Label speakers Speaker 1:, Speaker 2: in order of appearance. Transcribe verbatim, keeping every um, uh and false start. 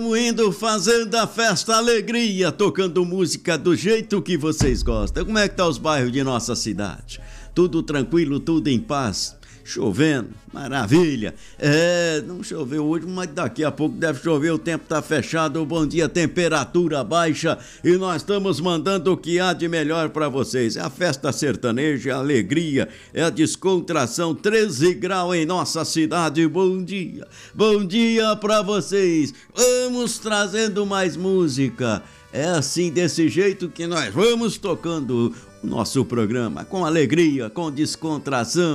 Speaker 1: Indo fazendo a festa alegria, tocando música do jeito que vocês gostam. Como é que tá os bairros de nossa cidade? Tudo tranquilo, tudo em paz? Chovendo, maravilha. É, não choveu hoje, mas daqui a pouco deve chover, o tempo tá fechado. Bom dia, temperatura baixa e nós estamos mandando o que há de melhor para vocês. É a festa sertaneja, a alegria, é a descontração, treze graus em nossa cidade. Bom dia, bom dia para vocês. Vamos trazendo mais música. É assim, desse jeito que nós vamos tocando o nosso programa, com alegria, com descontração.